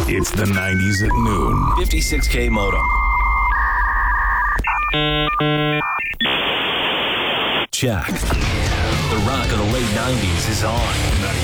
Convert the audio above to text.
It's the 90s at noon. 56K modem. Check. The rock of the late 90s is on.